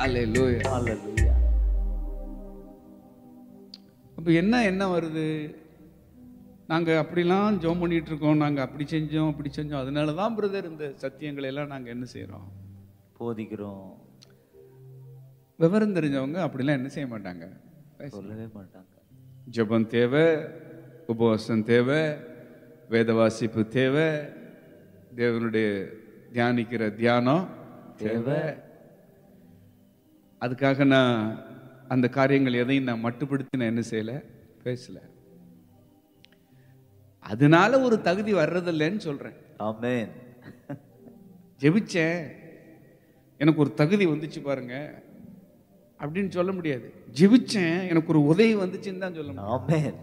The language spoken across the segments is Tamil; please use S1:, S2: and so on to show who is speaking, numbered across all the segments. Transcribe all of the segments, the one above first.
S1: ஹalleluya.
S2: Hallelujah.
S1: அப்ப என்ன வருது? நாங்க அப்படிலாம் ஜெபம் பண்ணிட்டு இருக்கோம், நாங்க அப்படி செஞ்சோம், அதனால தான் பிரதர் இந்த சத்தியங்களை எல்லாம் நாங்க என்ன செய்றோம்,
S2: போதிக்கிறோம்.
S1: விவரம் தெரிஞ்சவங்க அப்படிலாம் என்ன செய்ய மாட்டாங்க,
S2: சொல்லவே மாட்டாங்க.
S1: ஜெபம் தேவை, உபவாசம் தேவை, வேத வாசிப்பு தேவை, தேவனுடைய தியானிக்கிற தியானம் தேவை. அதுக்காக நான் அந்த காரியங்கள் எதையும் நான் மட்டுப்படுத்தி நான் என்ன செய்யல, பேசல. அதனால ஒரு தகுதி வர்றதில்லைன்னு சொல்றேன்.
S2: ஆமென்.
S1: ஜெபிச்சேன், எனக்கு ஒரு தகுதி வந்துச்சு பாருங்க அப்படின்னு சொல்ல முடியாது. ஜெபிச்சேன், எனக்கு ஒரு உதவி வந்துச்சுன்னு தான் சொல்ல முடியும்.
S2: ஆமென்.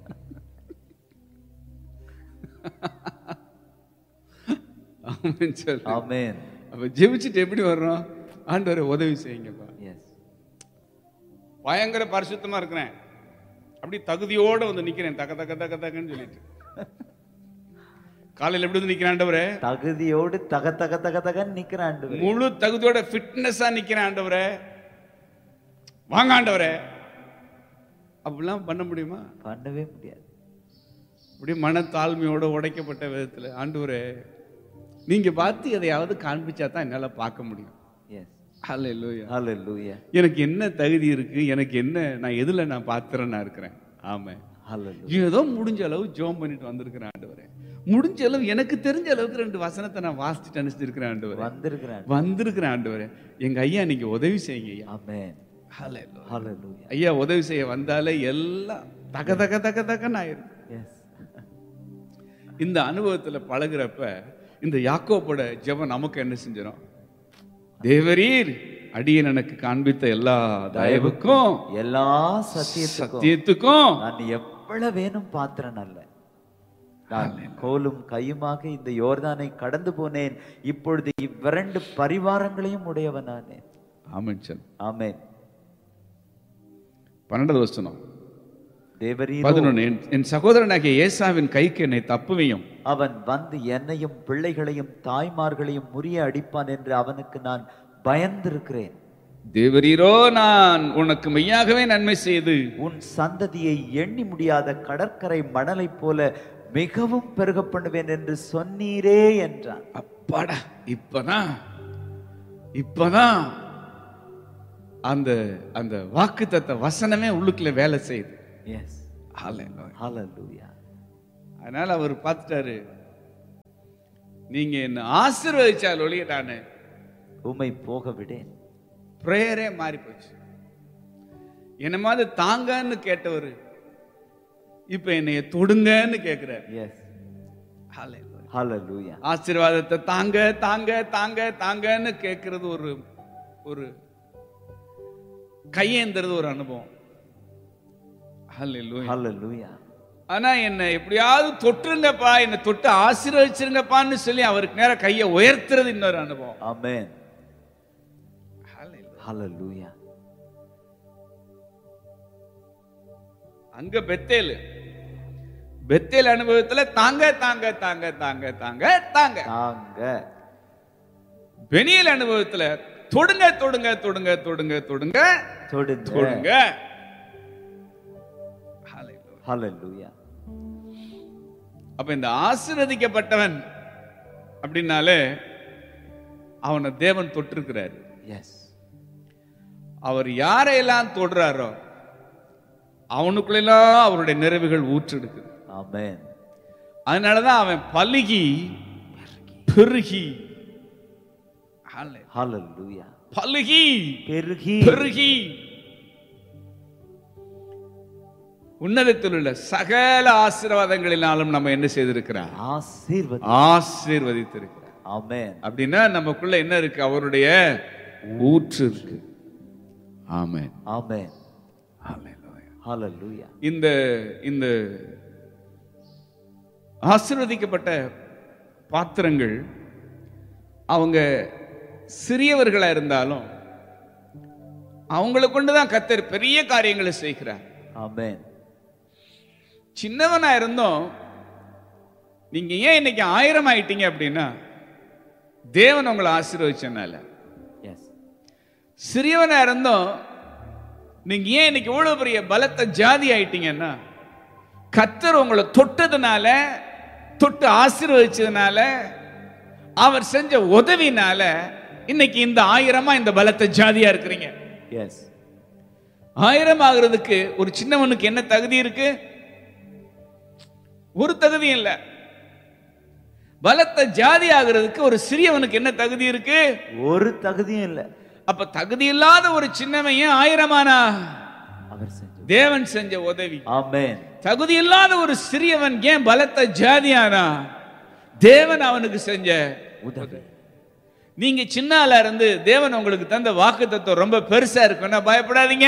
S1: ஆமென் சொல்லு.
S2: ஆமென்.
S1: அப்ப ஜெபிச்சுட்டு எப்படி வர்றோம்? ஆண்டவரே உதவி செய்யுங்கப்பா.
S2: எஸ்.
S1: பயங்கர பரிசுத்தமா இருக்கிறேன், அப்படி தகுதியோட வந்து நிக்கிறேன், தக்க தக்க தக்க தக்கன்னு சொல்லிட்டு. காலையில் எப்படி வந்து நிக்கிறேன் ஆண்டவரே?
S2: தகுதியோடு தக தக தக தகன்னு நிக்கிறான் ஆண்டவரே.
S1: முழு தகுதியோட ஃபிட்னஸா நிக்கிறேன் ஆண்டவரே, வாங்க ஆண்டவரே. அப்படிலாம் பண்ண முடியுமா?
S2: பண்ணவே முடியாது.
S1: அப்படியே மன தாழ்மையோட உடைக்கப்பட்ட விதத்துல, ஆண்டவரே நீங்க பார்த்து எதையாவது காண்பிச்சா தான் என்னால பார்க்க முடியும்.
S2: எஸ்.
S1: ஹல்லேலூயா.
S2: ஹalleluya.
S1: எனக்கு என்ன தகுதி இருக்கு, எனக்கு என்ன, நான் எதுல நான் பாத்திரனா இருக்கிறேன். ஆமென்.
S2: ஹalleluya.
S1: ஏதோ முடிஞ்ச அளவு ஜெபம் பண்ணிட்டு வந்திருக்கிறேன் ஆண்டவரே. முடிஞ்ச அளவு எனக்கு தெரிஞ்ச அளவுக்கு 2 வசனத்தை நான் வாசிச்சுட்டு அனுப்பிச்சிருக்கிறேன் ஆண்டவரே. வந்திருக்கிறேன் ஆண்டவரே. எங்க ஐயா நீங்க உதவி செய்யுங்க ஐயா.
S2: ஆமென்.
S1: ஹல்லேலூயா.
S2: ஹalleluya.
S1: ஐயா உதவி செய்ய வந்தாலே எல்லாம் தக தக தக தகன்னு ஆயிரும்.
S2: எஸ்.
S1: இந்த அனுபவத்துல பழகுறப்ப இந்த யாக்கோபோட ஜெபம் நமக்கு என்ன செஞ்சிடும்? தேவரீர் அடியேன் எனக்கு காண்பித்த எல்லா தயவுக்கும்
S2: எல்லா
S1: சத்தியத்துக்கும்
S2: நான் எவ்வளவு வேணும் பாத்திரன் அல்ல, நான் கோலும் கையுமாக இந்த யோர்தானை கடந்து போனேன், இப்பொழுது இவ்விரண்டு பரிவாரங்களையும் உடையவனானே.
S1: ஆமென் சொல்.
S2: ஆமென்.
S1: 12வது வசனம்.
S2: தேவரீர்
S1: 11. என் சகோதரனாகிய ஏசாவின் கைக்கு என்னை தப்புவியும்,
S2: அவன் வந்து என்னையும் பிள்ளைகளையும் தாய்மார்களையும் முறிய அடிப்பான் என்று அவனுக்கு நான் பயந்திருக்கிறேன்.
S1: தேவரீரோ நான் உனக்கு மெய்யாகவே நன்மை செய்து
S2: உன் சந்ததியை எண்ணி முடியாத கடற்கரை மணலை போல மிகவும் பெருக பண்ணுவேன் என்று சொன்னீரே என்றான்.
S1: அப்பாடா, இப்பதான் அந்த அந்த வாக்குத்தத்த வசனமே உள்ளுக்குள்ள வேலை செய்யுது.
S2: எஸ்.
S1: ஹல்லேலூயா.
S2: ஹalleluya.
S1: அதனால அவர் பார்த்துட்டாரு, நீங்க என்ன ஆசீர்வதிச்சால் ஒழிய நானு
S2: உம்மை போக விடேன்.
S1: பிரேயரே மாறி போச்சு. என்ன மாதிரி தாங்கன்னு கேட்டவர் இப்ப என்னைய தொடுங்கன்னு கேட்கிறார்.
S2: எஸ்.
S1: ஹல்லேலூயா.
S2: ஹalleluya.
S1: ஆசீர்வாதத்தை தாங்க தாங்க தாங்க தாங்கன்னு கேட்கறது ஒரு ஒரு கையேந்துறது ஒரு அனுபவம். ஹல்லேலூயா.
S2: ஹalleluya.
S1: ஆனா என்ன எப்படியாவது தொட்டுருங்கப்பா, என்ன தொட்டு ஆசீர்வதிச்சிருங்கப்பான்னு சொல்லி அவருக்கு நேர கையை உயர்த்துறது இன்னொரு அனுபவம்.
S2: ஆமென்.
S1: ஹல்லேலூயா.
S2: ஹalleluya.
S1: அங்க பெத்தேல் அனுபவத்துல தாங்க தாங்க தாங்க தாங்க தாங்க தாங்க
S2: தாங்க.
S1: பெனியல் அனுபவத்துல தொடுங்க தொடுங்க தொடுங்க தொடுங்க தொடுங்க
S2: தொடுங்க.
S1: தொடுங்க.
S2: ஹalleluya.
S1: அப்ப இந்த ஆசீர்வதிக்கப்பட்டவன் அப்படின்னாலே அவனை தேவன் தொட்டிருக்கிறார்.
S2: எஸ்.
S1: அவர் யாரையெல்லாம் தொடுறாரோ அவனுக்குள்ளெல்லாம் அவருடைய நிறைவுகள் ஊற்றெடுக்குது.
S2: ஆமென்.
S1: அதனாலதான் அவன் பலுகி பெருகி
S2: ஹalleluya.
S1: பலுகி
S2: பெருகி
S1: பெருகி உன்னதத்தில் உள்ள சகல ஆசீர்வாதங்களினாலும் நம்ம என்ன செய்திருக்கிறார்? ஆசீர்வதித்திருக்கிறார்.
S2: ஆமென். அப்படின்னா
S1: நமக்குள்ள என்ன இருக்கு? அவருடைய ஊற்று இருக்கு. ஆமென்.
S2: ஆமென்.
S1: ஹல்லேலூயா.
S2: ஹalleluya.
S1: இந்த இந்த ஆசீர்வதிக்கப்பட்ட பாத்திரங்கள் அவங்க சிறியவர்களா இருந்தாலும் அவங்களை கொண்டுதான் கர்த்தர் பெரிய காரியங்களை செய்கிறார்.
S2: ஆமென்.
S1: சின்னவனா இருந்தோம், நீங்க ஏன் இன்னைக்கு 1000 ஆயிட்டீங்க அப்படின்னா தேவன் உங்களை ஆசீர்வதிச்சனால.
S2: எஸ்.
S1: சிறியவனா இருந்தோம். நீங்க ஏன் இன்னைக்கு இவ்வளவு பெரிய பலத்த ஜாதி ஆயிட்டீங்கன்னா, கர்த்தர் உங்களை தொட்டதுனால, தொட்டு ஆசீர்வதிச்சதுனால, அவர் செஞ்ச உதவினால இன்னைக்கு இந்த 1000 இந்த பலத்த ஜாதியா இருக்கிறீங்க.
S2: எஸ்.
S1: 1000 ஆகிறதுக்கு ஒரு சின்னவனுக்கு என்ன தகுதி இருக்கு? ஒரு தகுதி இல்ல. பலத்த ஜாதி ஆகிறதுக்கு ஒரு சிறியவனுக்கு என்ன தகுதி இருக்கு? ஒரு தகுதியும் இல்ல. அப்ப தகுதி இல்லாத ஒரு சின்னவன் ஏன் 1000 அவர் செஞ்ச தேவன் செஞ்ச உதவி. ஆமென். தகுதி இல்லாத ஒரு சிறியவன் ஏன் பலத்த ஜாதியானா? தேவன் அவனுக்கு செஞ்ச உதவி. நீங்க சின்ன ஆளா இருந்து தேவன் உங்களுக்கு தந்த வாக்குத்தத்தம் ரொம்ப பெருசா இருக்குன்னா பயப்படாதீங்க.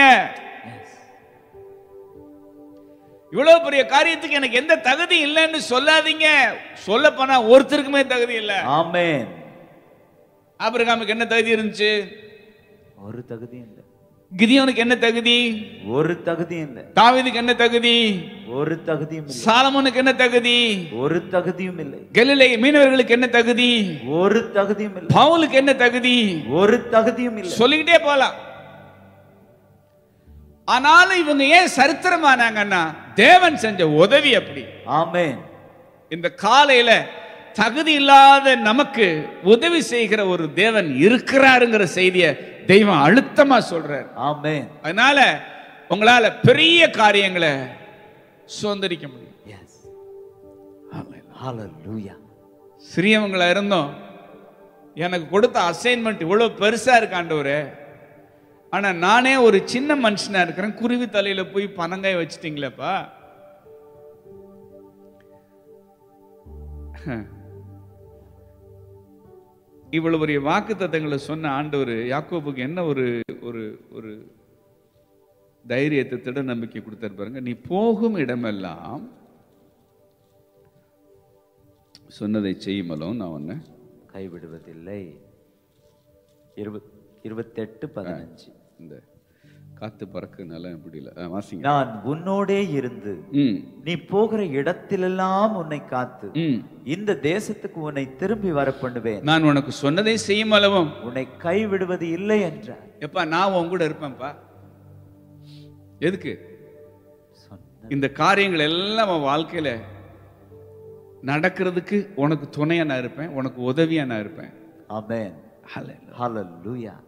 S1: இவ்வளவு பெரிய காரியத்துக்கு எனக்கு எந்த தகுதி இல்லைன்னு சொல்லாதீங்க. சொல்ல போனா ஒருத்தருக்குமே தகுதி இல்லை. ஆமென். ஆபிரகாமுக்கு என்ன தகுதி இருந்துச்சு? ஒரு தகுதி இல்லை. கிதியோனுக்கு என்ன தகுதி? ஒரு தகுதி இல்லை. தாவீதுக்கு என்ன தகுதி? ஒரு தகுதியும் இல்லை. சாலமோனுக்கு என்ன தகுதி? ஒரு தகுதியும் இல்லை. கலிலே மீனவர்களுக்கு என்ன தகுதி? ஒரு தகுதியும் இல்லை. பவுலுக்கு என்ன தகுதி? ஒரு தகுதியும் இல்லை. சொல்லிக்கிட்டே போலாம். ஆனாலும் இவங்க ஏன் சரித்திரமானாங்கன்னா தேவன் செஞ்ச உதவி அப்படி. ஆமென். இந்த காலையில தகுதி இல்லாத நமக்கு உதவி செய்கிற ஒரு தேவன் இருக்கிறாருங்கிற செய்தியை தெய்வம் அழுத்தமா சொல்றார். ஆமென். அதனால உங்களால பெரிய காரியங்களை சுதந்திரிக்க முடியும். எஸ். ஆமென். ஹalleluya. சிறியவங்களா இருந்தோம். எனக்கு கொடுத்த அசைன்மெண்ட் இவ்வளவு பெருசா இருக்கு ஆண்டவரே, ஆனா நானே ஒரு சின்ன மனுஷனா இருக்கிறேன், குருவி தலையில போய் பனங்காய் வச்சிட்டீங்களேப்பா. இவ்வளவு பெரிய வாக்குத்தத்தங்களை சொன்ன ஆண்டவர் யாக்கோபுக்கு என்ன ஒரு ஒரு ஒரு தைரியத்தை, திட நம்பிக்கை கொடுத்தாரு பாருங்க. நீ போகும் இடமெல்லாம் சொன்னதை செய்யுமலும் நான் உன்னை கைவிடுவதில்லை. 28:15. இந்த காத்து பறக்குனால முடியல, வாசிங்க. நான் உன்னோடே இருந்து நீ போகிற இடத்திலெல்லாம் உன்னை காத்து இந்த தேசத்துக்கு உன்னை திரும்பி வர பண்ணுவேன். நான் உனக்கு சொன்னதை செய்யும் அளவும் உன்னை கைவிடுவது இல்லை என்றார். எப்பா நான் உன் கூட இருப்பேன்ப்பா. எதுக்கு? இந்த காரியங்கள் எல்லாம் உன் வாழ்க்கையில நடக்கிறதுக்கு உனக்கு துணையா நான் இருப்பேன், உனக்கு உதவியா நான் இருப்பேன். ஆமென். ஹalleluya.